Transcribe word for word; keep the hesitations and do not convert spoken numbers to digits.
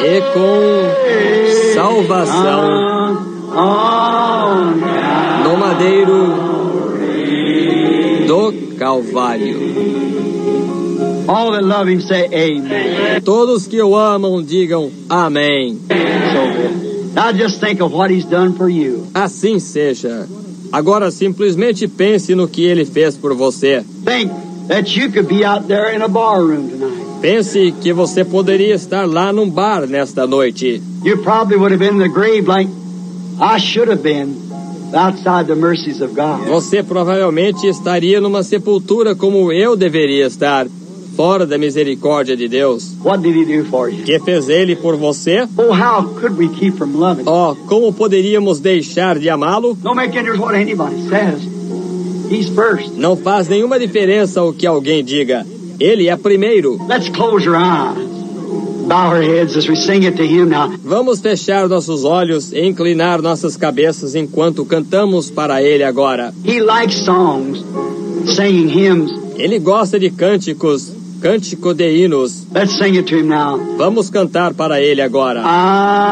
e com salvação no madeiro do Calvário. All that love him say amen. Todos que o amam digam amém. Now just think of what he's done for you. Assim seja. Agora simplesmente pense no que ele fez por você. Think that you could be out there in a bar room tonight. Pense que você poderia estar lá num bar nesta noite. You probably would have been in the grave like I should have been, outside the mercies of God. Você provavelmente estaria numa sepultura como eu deveria estar, fora da misericórdia de Deus. What did he do for you? Que fez ele por você? Oh, how could we keep from loving? Oh, como poderíamos deixar de amá-lo? No make any difference what anybody says. He's first. Não faz nenhuma diferença o que alguém diga. Ele é primeiro. Let's close our eyes. Bow our heads as we sing it to him now. Vamos fechar nossos olhos e inclinar nossas cabeças enquanto cantamos para ele agora. He likes songs, singing hymns. Ele gosta de cânticos, cântico de hinos. Let's sing it to him now. Vamos cantar para ele agora. I